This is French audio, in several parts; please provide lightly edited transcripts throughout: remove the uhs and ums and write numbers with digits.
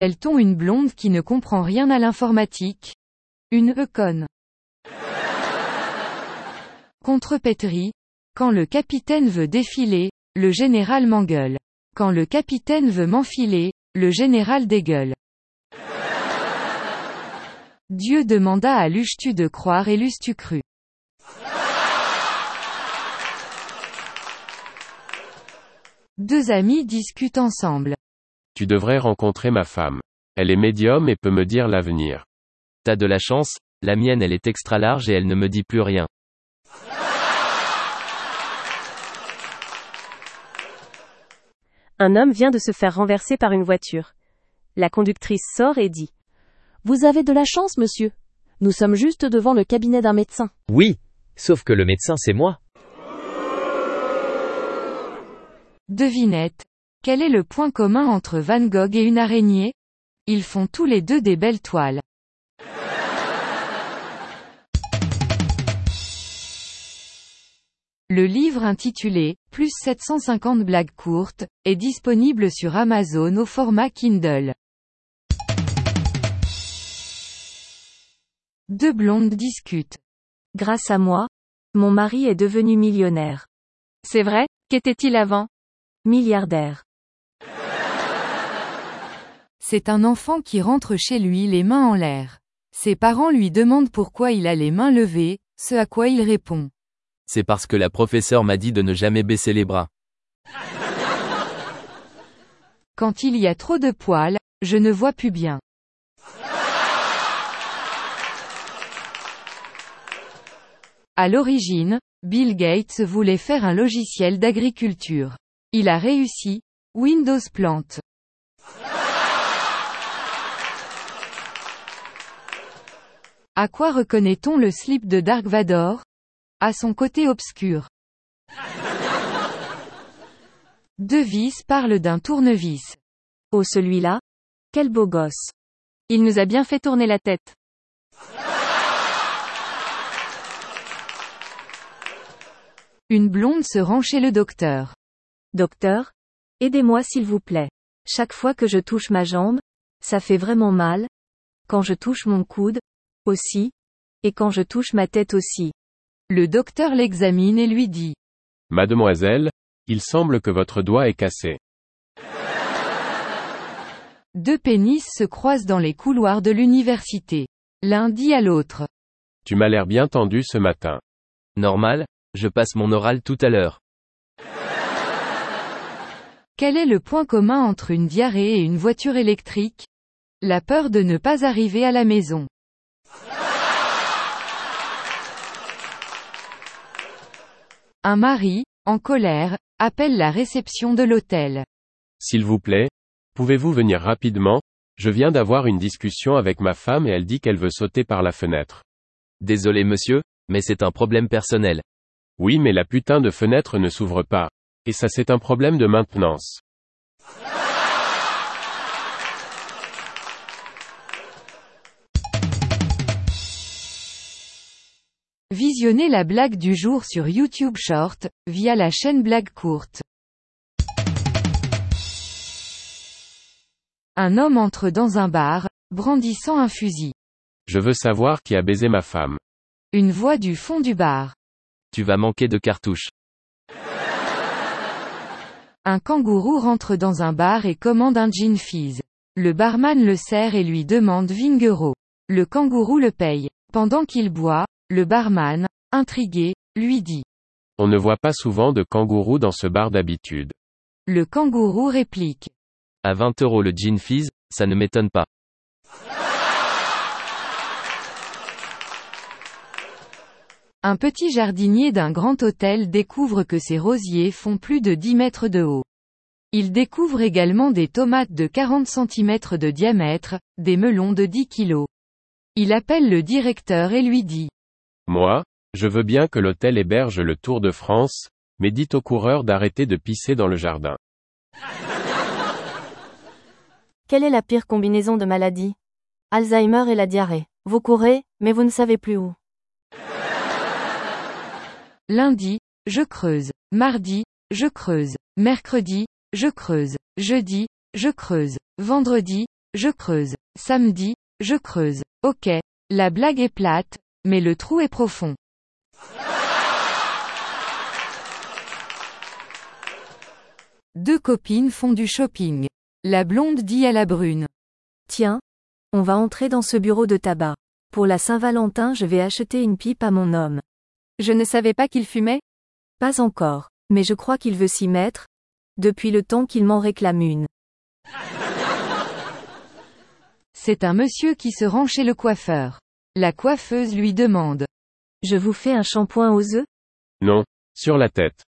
Est-on une blonde qui ne comprend rien à l'informatique? Une conne. Contrepétrie. Quand le capitaine veut défiler, le général m'engueule. Quand le capitaine veut m'enfiler, le général dégueule. Dieu demanda à l'euches-tu de croire et l'eusses-tu cru. Deux amis discutent ensemble. Tu devrais rencontrer ma femme. Elle est médium et peut me dire l'avenir. T'as de la chance, la mienne elle est extra large et elle ne me dit plus rien. Un homme vient de se faire renverser par une voiture. La conductrice sort et dit: Vous avez de la chance, monsieur. Nous sommes juste devant le cabinet d'un médecin. Oui, sauf que le médecin c'est moi. Devinette. Quel est le point commun entre Van Gogh et une araignée? Ils font tous les deux des belles toiles. Le livre intitulé « Plus 750 blagues courtes » est disponible sur Amazon au format Kindle. Deux blondes discutent. Grâce à moi, mon mari est devenu millionnaire. C'est vrai, qu'était-il avant? Milliardaire. C'est un enfant qui rentre chez lui les mains en l'air. Ses parents lui demandent pourquoi il a les mains levées, ce à quoi il répond: C'est parce que la professeure m'a dit de ne jamais baisser les bras. Quand il y a trop de poils, je ne vois plus bien. À l'origine, Bill Gates voulait faire un logiciel d'agriculture. Il a réussi, Windows plante. À quoi reconnaît-on le slip de Dark Vador? À son côté obscur. Deux vis parlent d'un tournevis. Oh celui-là, quel beau gosse. Il nous a bien fait tourner la tête. Une blonde se rend chez le docteur. Docteur, aidez-moi s'il vous plaît. Chaque fois que je touche ma jambe, ça fait vraiment mal. Quand je touche mon coude, aussi. Et quand je touche ma tête aussi. Le docteur l'examine et lui dit: Mademoiselle, il semble que votre doigt est cassé. Deux pénis se croisent dans les couloirs de l'université. L'un dit à l'autre: Tu m'as l'air bien tendu ce matin. Normal, je passe mon oral tout à l'heure. Quel est le point commun entre une diarrhée et une voiture électrique? La peur de ne pas arriver à la maison. Un mari, en colère, appelle la réception de l'hôtel. S'il vous plaît, pouvez-vous venir rapidement? Je viens d'avoir une discussion avec ma femme et elle dit qu'elle veut sauter par la fenêtre. Désolé monsieur, mais c'est un problème personnel. Oui, mais la putain de fenêtre ne s'ouvre pas. Et ça c'est un problème de maintenance. Visionnez la blague du jour sur YouTube Short, via la chaîne Blague Courte. Un homme entre dans un bar, brandissant un fusil. Je veux savoir qui a baisé ma femme. Une voix du fond du bar. Tu vas manquer de cartouches. Un kangourou rentre dans un bar et commande un gin fizz. Le barman le sert et lui demande 20 €. Le kangourou le paye. Pendant qu'il boit, le barman, intrigué, lui dit: On ne voit pas souvent de kangourous dans ce bar d'habitude. Le kangourou réplique: À 20 € le gin fizz, ça ne m'étonne pas. Un petit jardinier d'un grand hôtel découvre que ses rosiers font plus de 10 mètres de haut. Il découvre également des tomates de 40 cm de diamètre, des melons de 10 kg. Il appelle le directeur et lui dit: Moi, je veux bien que l'hôtel héberge le Tour de France, mais dites aux coureurs d'arrêter de pisser dans le jardin. Quelle est la pire combinaison de maladies? Alzheimer et la diarrhée. Vous courez, mais vous ne savez plus où. Lundi, je creuse. Mardi, je creuse. Mercredi, je creuse. Jeudi, je creuse. Vendredi, je creuse. Samedi, je creuse. Ok. La blague est plate, mais le trou est profond. Deux copines font du shopping. La blonde dit à la brune. Tiens, on va entrer dans ce bureau de tabac. Pour la Saint-Valentin, je vais acheter une pipe à mon homme. Je ne savais pas qu'il fumait? Pas encore, mais je crois qu'il veut s'y mettre, depuis le temps qu'il m'en réclame une. C'est un monsieur qui se rend chez le coiffeur. La coiffeuse lui demande. Je vous fais un shampoing aux œufs? Non, sur la tête.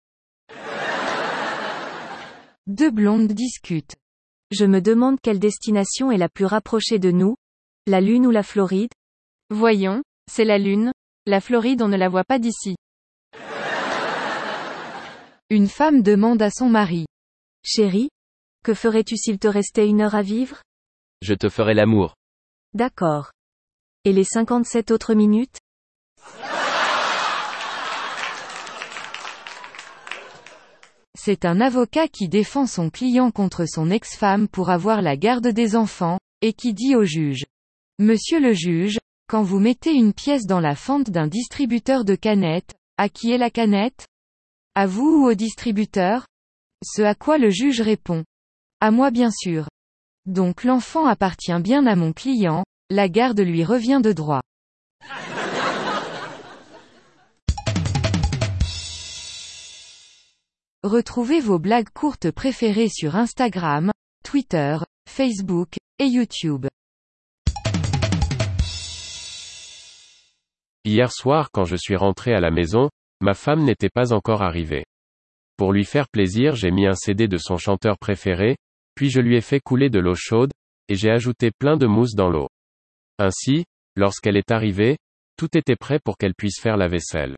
Deux blondes discutent. Je me demande quelle destination est la plus rapprochée de nous, la Lune ou la Floride? Voyons, c'est la Lune. La Floride on ne la voit pas d'ici. Une femme demande à son mari. Chérie, que ferais-tu s'il te restait 1 heure à vivre? Je te ferai l'amour. D'accord. Et les 57 autres minutes? C'est un avocat qui défend son client contre son ex-femme pour avoir la garde des enfants, et qui dit au juge. Monsieur le juge, quand vous mettez une pièce dans la fente d'un distributeur de canettes, à qui est la canette? À vous ou au distributeur? Ce à quoi le juge répond. À moi bien sûr. Donc l'enfant appartient bien à mon client, la garde lui revient de droit. Retrouvez vos blagues courtes préférées sur Instagram, Twitter, Facebook, et YouTube. Hier soir quand je suis rentré à la maison, ma femme n'était pas encore arrivée. Pour lui faire plaisir, j'ai mis un CD de son chanteur préféré, puis je lui ai fait couler de l'eau chaude, et j'ai ajouté plein de mousse dans l'eau. Ainsi, lorsqu'elle est arrivée, tout était prêt pour qu'elle puisse faire la vaisselle.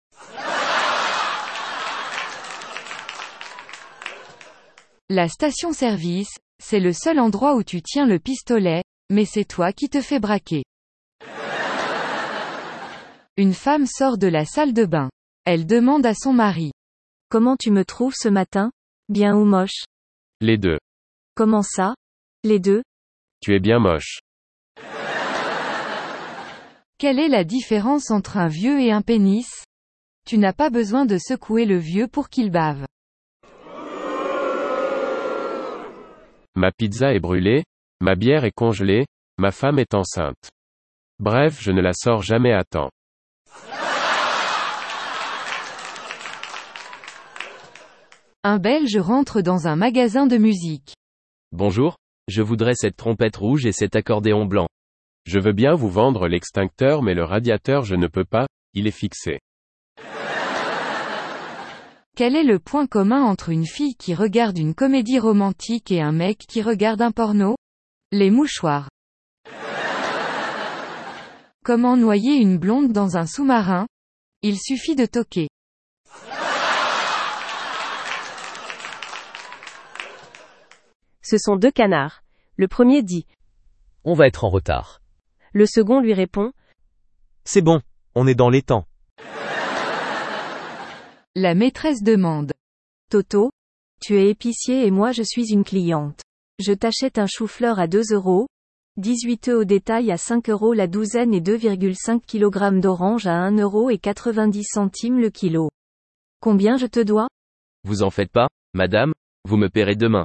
La station-service, c'est le seul endroit où tu tiens le pistolet, mais c'est toi qui te fais braquer. Une femme sort de la salle de bain. Elle demande à son mari. Comment tu me trouves ce matin? Bien ou moche? Les deux. Comment ça? Les deux? Tu es bien moche. Quelle est la différence entre un vieux et un pénis? Tu n'as pas besoin de secouer le vieux pour qu'il bave. Ma pizza est brûlée, ma bière est congelée, ma femme est enceinte. Bref, je ne la sors jamais à temps. Un Belge rentre dans un magasin de musique. Bonjour, je voudrais cette trompette rouge et cet accordéon blanc. Je veux bien vous vendre l'extincteur mais le radiateur je ne peux pas, il est fixé. Quel est le point commun entre une fille qui regarde une comédie romantique et un mec qui regarde un porno? Les mouchoirs. Comment noyer une blonde dans un sous-marin? Il suffit de toquer. Ce sont 2 canards. Le premier dit. On va être en retard. Le second lui répond. C'est bon, on est dans les temps. La maîtresse demande. Toto, tu es épicier et moi je suis une cliente. Je t'achète un chou-fleur à 2 €, 18 œufs au détail à 5 € la douzaine et 2,5 kg d'oranges à 1,90 € le kilo. Combien je te dois? Vous en faites pas, madame, vous me paierez demain.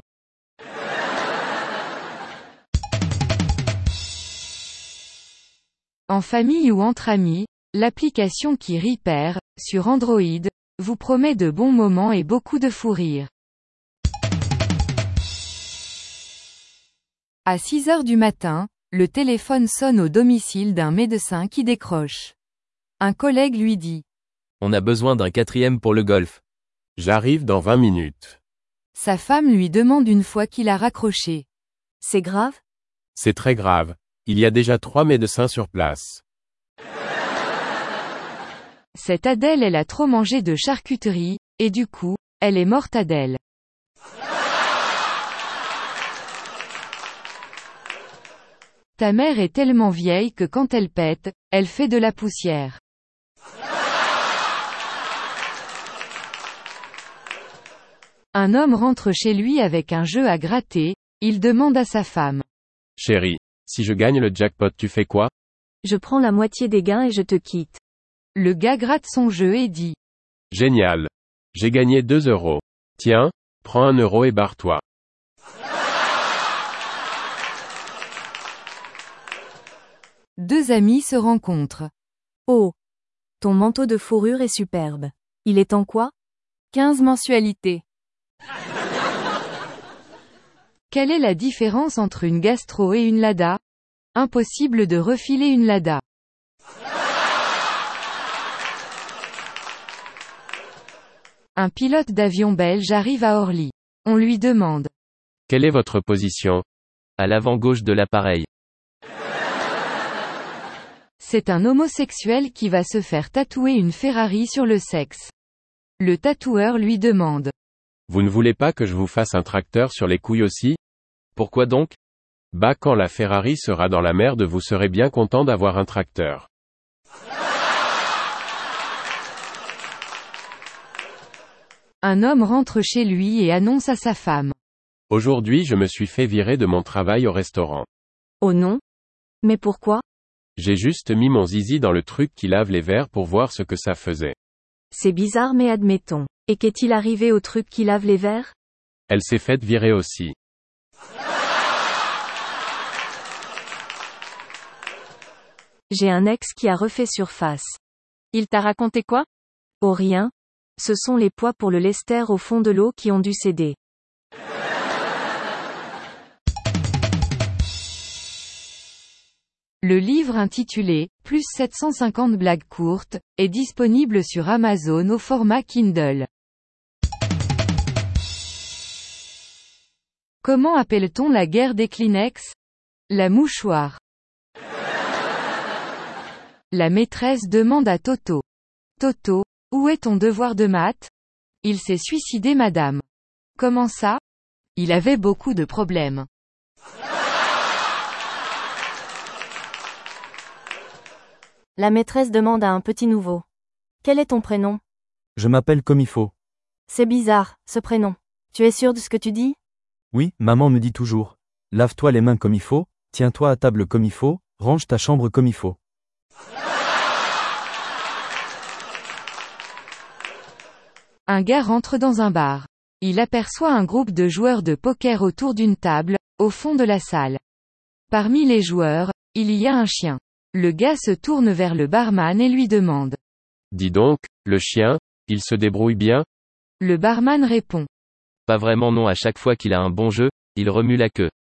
En famille ou entre amis, l'application qui rit perd, sur Android, vous promet de bons moments et beaucoup de fou rire. À 6 heures du matin, le téléphone sonne au domicile d'un médecin qui décroche. Un collègue lui dit. On a besoin d'un 4e pour le golf. J'arrive dans 20 minutes. Sa femme lui demande une fois qu'il a raccroché. C'est grave? C'est très grave. Il y a déjà 3 médecins sur place. Cette Adèle elle a trop mangé de charcuterie, et du coup, elle est morte Adèle. Ta mère est tellement vieille que quand elle pète, elle fait de la poussière. Un homme rentre chez lui avec un jeu à gratter, il demande à sa femme. Chérie, si je gagne le jackpot, tu fais quoi? Je prends la moitié des gains et je te quitte. Le gars gratte son jeu et dit. Génial. J'ai gagné 2 euros. Tiens, prends 1 euro et barre-toi. Deux amis se rencontrent. Oh. Ton manteau de fourrure est superbe. Il est en quoi? 15 mensualités. Quelle est la différence entre une gastro et une Lada? Impossible de refiler une Lada. Un pilote d'avion belge arrive à Orly. On lui demande. Quelle est votre position? À l'avant gauche de l'appareil. C'est un homosexuel qui va se faire tatouer une Ferrari sur le sexe. Le tatoueur lui demande. Vous ne voulez pas que je vous fasse un tracteur sur les couilles aussi? Pourquoi donc? Bah, quand la Ferrari sera dans la merde, vous serez bien content d'avoir un tracteur. Un homme rentre chez lui et annonce à sa femme. Aujourd'hui, je me suis fait virer de mon travail au restaurant. Oh non? Mais pourquoi? J'ai juste mis mon zizi dans le truc qui lave les verres pour voir ce que ça faisait. C'est bizarre mais admettons. Et qu'est-il arrivé au truc qui lave les verres? Elle s'est faite virer aussi. J'ai un ex qui a refait surface. Il t'a raconté quoi? Oh rien. Ce sont les poids pour le lester au fond de l'eau qui ont dû céder. Le livre intitulé « Plus 750 blagues courtes » est disponible sur Amazon au format Kindle. Comment appelle-t-on la guerre des Kleenex? La mouchoir. La maîtresse demande à Toto. Toto, où est ton devoir de maths? Il s'est suicidé madame. Comment ça? Il avait beaucoup de problèmes. La maîtresse demande à un petit nouveau. Quel est ton prénom? Je m'appelle comme il faut. C'est bizarre, ce prénom. Tu es sûr de ce que tu dis? Oui, maman me dit toujours. Lave-toi les mains comme il faut, tiens-toi à table comme il faut, range ta chambre comme il faut. Un gars rentre dans un bar. Il aperçoit un groupe de joueurs de poker autour d'une table, au fond de la salle. Parmi les joueurs, il y a un chien. Le gars se tourne vers le barman et lui demande. Dis donc, le chien, il se débrouille bien? Le barman répond. Pas vraiment non, à chaque fois qu'il a un bon jeu, il remue la queue.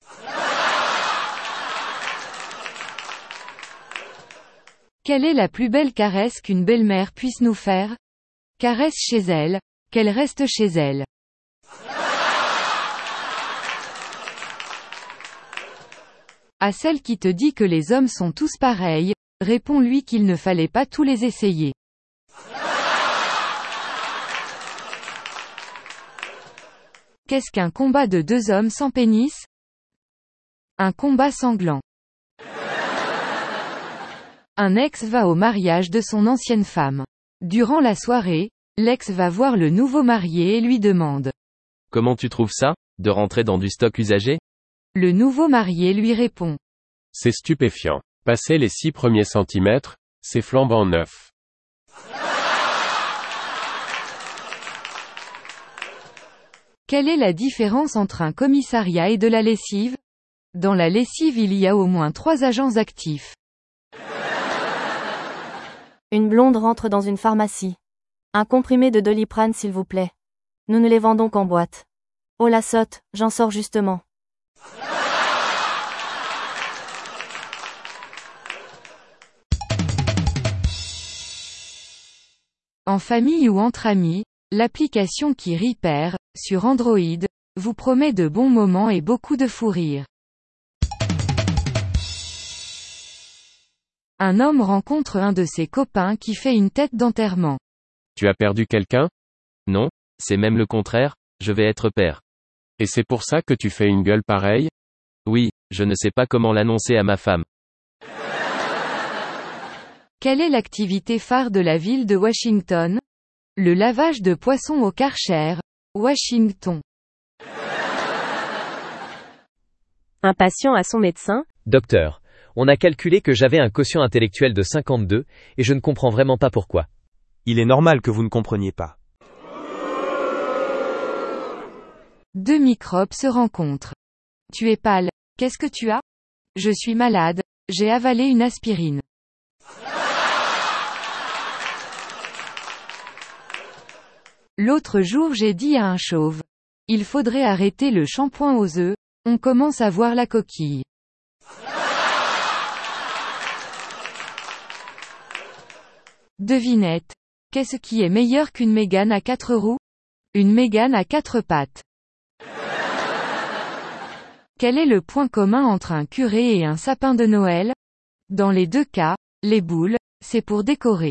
Quelle est la plus belle caresse qu'une belle-mère puisse nous faire? Caresse chez elle, qu'elle reste chez elle. À celle qui te dit que les hommes sont tous pareils, réponds-lui qu'il ne fallait pas tous les essayer. Qu'est-ce qu'un combat de deux hommes sans pénis? Un combat sanglant. Un ex va au mariage de son ancienne femme. Durant la soirée, l'ex va voir le nouveau marié et lui demande. Comment tu trouves ça, de rentrer dans du stock usagé? Le nouveau marié lui répond. C'est stupéfiant. Passer les 6 premiers centimètres, c'est flambant neuf. Quelle est la différence entre un commissariat et de la lessive? Dans la lessive il y a au moins 3 agents actifs. Une blonde rentre dans une pharmacie. Un comprimé de Doliprane s'il vous plaît. Nous ne les vendons qu'en boîte. Oh la sotte, j'en sors justement. En famille ou entre amis, l'application qui Repair, sur Android, vous promet de bons moments et beaucoup de fou rire. Un homme rencontre un de ses copains qui fait une tête d'enterrement. Tu as perdu quelqu'un? Non, c'est même le contraire, je vais être père. Et c'est pour ça que tu fais une gueule pareille? Oui, je ne sais pas comment l'annoncer à ma femme. Quelle est l'activité phare de la ville de Washington? Le lavage de poissons au Karcher, Washington. Un patient à son médecin. Docteur, on a calculé que j'avais un quotient intellectuel de 52, et je ne comprends vraiment pas pourquoi. Il est normal que vous ne compreniez pas. Deux microbes se rencontrent. Tu es pâle. Qu'est-ce que tu as? Je suis malade. J'ai avalé une aspirine. L'autre jour j'ai dit à un chauve. Il faudrait arrêter le shampoing aux œufs, on commence à voir la coquille. Devinette. Qu'est-ce qui est meilleur qu'une Mégane à 4 roues? Une Mégane à 4 pattes. Quel est le point commun entre un curé et un sapin de Noël? Dans les deux cas, les boules, c'est pour décorer.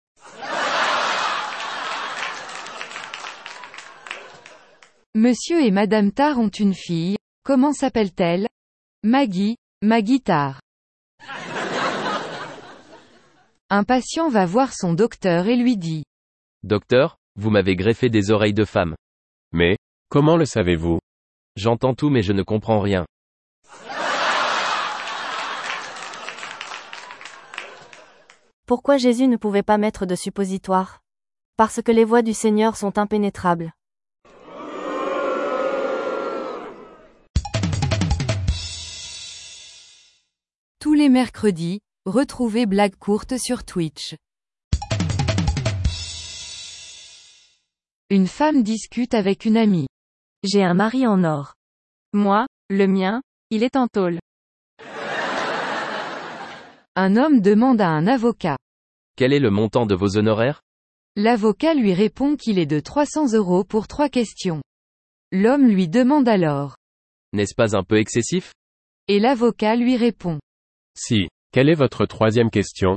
Monsieur et Madame Tard ont une fille, comment s'appelle-t-elle? Maggie Tard. Un patient va voir son docteur et lui dit. Docteur, vous m'avez greffé des oreilles de femme. Mais, comment le savez-vous? J'entends tout mais je ne comprends rien. Pourquoi Jésus ne pouvait pas mettre de suppositoire? Parce que les voies du Seigneur sont impénétrables. Tous les mercredis, retrouvez Blague courte sur Twitch. Une femme discute avec une amie. J'ai un mari en or. Moi, le mien, il est en tôle. Un homme demande à un avocat. Quel est le montant de vos honoraires? L'avocat lui répond qu'il est de 300 € pour 3 questions. L'homme lui demande alors. N'est-ce pas un peu excessif? Et l'avocat lui répond. Si. Quelle est votre troisième question?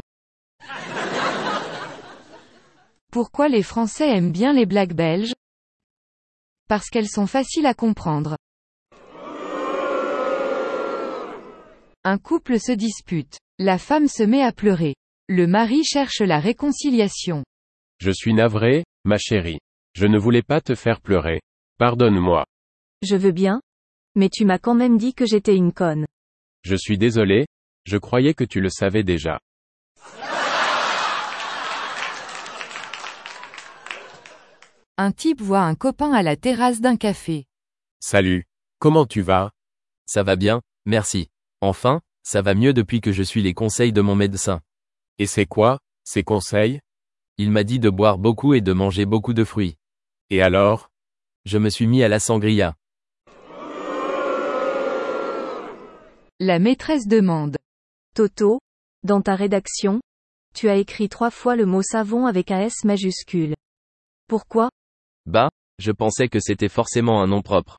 Pourquoi les Français aiment bien les blagues belges? Parce qu'elles sont faciles à comprendre. Un couple se dispute. La femme se met à pleurer. Le mari cherche la réconciliation. Je suis navré, ma chérie. Je ne voulais pas te faire pleurer. Pardonne-moi. Je veux bien. Mais tu m'as quand même dit que j'étais une conne. Je suis désolé, je croyais que tu le savais déjà. Un type voit un copain à la terrasse d'un café. Salut. Comment tu vas? Ça va bien, merci. Enfin, ça va mieux depuis que je suis les conseils de mon médecin. Et c'est quoi, ces conseils? Il m'a dit de boire beaucoup et de manger beaucoup de fruits. Et alors? Je me suis mis à la sangria. La maîtresse demande. Toto, dans ta rédaction, tu as écrit 3 fois le mot savon avec un S majuscule. Pourquoi? Bah, je pensais que c'était forcément un nom propre.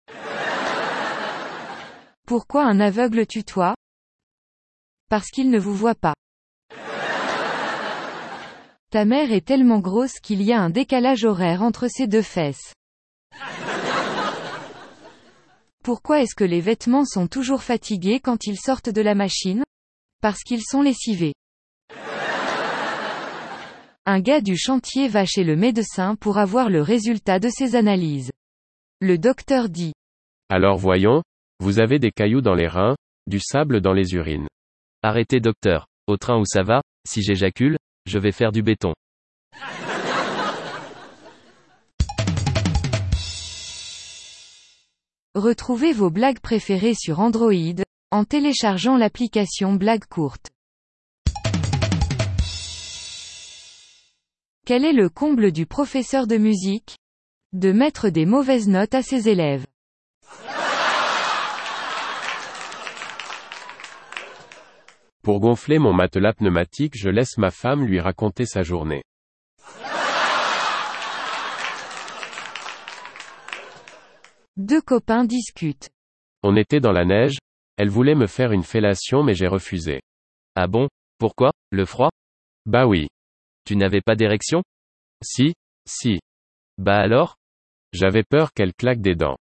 Pourquoi un aveugle tutoie? Parce qu'il ne vous voit pas. Ta mère est tellement grosse qu'il y a un décalage horaire entre ses deux fesses. Pourquoi est-ce que les vêtements sont toujours fatigués quand ils sortent de la machine? Parce qu'ils sont lessivés. Un gars du chantier va chez le médecin pour avoir le résultat de ses analyses. Le docteur dit. Alors voyons, vous avez des cailloux dans les reins, du sable dans les urines. Arrêtez docteur, au train où ça va, si j'éjacule, je vais faire du béton. Retrouvez vos blagues préférées sur Android, en téléchargeant l'application Blague courte. Quel est le comble du professeur de musique? De mettre des mauvaises notes à ses élèves. Pour gonfler mon matelas pneumatique, je laisse ma femme lui raconter sa journée. Deux copains discutent. On était dans la neige, elle voulait me faire une fellation mais j'ai refusé. Ah bon? Pourquoi? Le froid? Bah oui. Tu n'avais pas d'érection? Si. Bah alors? J'avais peur qu'elle claque des dents.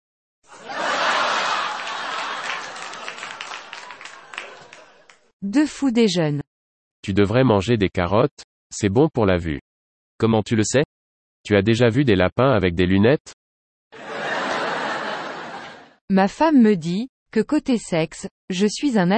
Deux fous déjeunent. Tu devrais manger des carottes, c'est bon pour la vue. Comment tu le sais? Tu as déjà vu des lapins avec des lunettes? Ma femme me dit, que côté sexe, je suis un